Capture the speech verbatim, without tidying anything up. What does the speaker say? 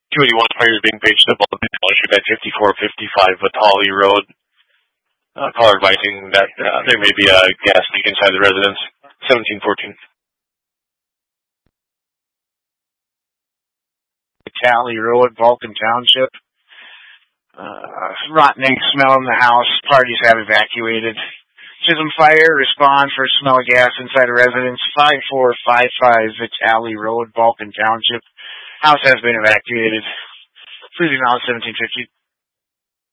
two eighty-one fire is being paged to Baldwin Township at fifty-four fifty-five Batali Road. Uh, caller advising that uh, there may be a gas leak inside the residence. seventeen fourteen. Batali Road, Vulcan Township. Uh, rotten egg smell in the house. Parties have evacuated. Chisholm Fire, respond for smell of gas inside a residence. five four five five Batali Road, Vulcan Township. House has been evacuated. Please acknowledge seventeen fifty.